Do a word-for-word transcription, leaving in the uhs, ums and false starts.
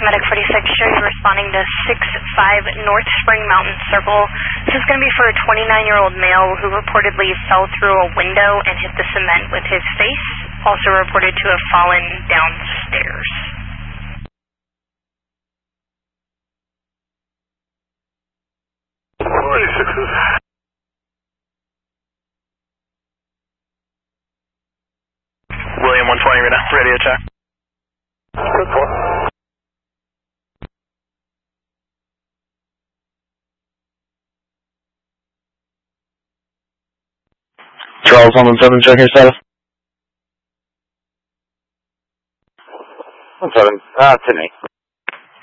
Medic forty-six, show you responding to six five North Spring Mountain Circle. This is going to be for a twenty-nine-year-old male who reportedly fell through a window and hit the cement with his face. Also reported to have fallen downstairs. forty-sixes. William one twenty, radio check. Good four. Charles one one seven, check your status. one seven, uh, ten eight.